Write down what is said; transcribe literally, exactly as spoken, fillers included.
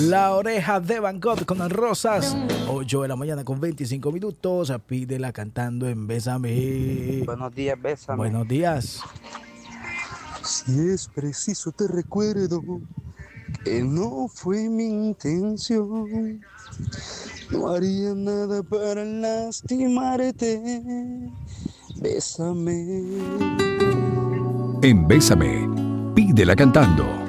La oreja de Van Gogh con las rosas. ocho de la mañana con veinticinco minutos. Pídela cantando en Bésame. Buenos días, Bésame. Buenos días. Si es preciso te recuerdo que no fue mi intención. No haría nada para lastimarte. Bésame. En Bésame, pídela cantando.